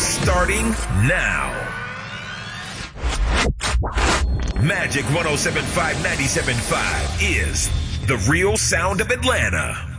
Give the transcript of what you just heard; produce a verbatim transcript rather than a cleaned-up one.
starting now. Magic one oh seven point five, ninety-seven point five is the real sound of Atlanta.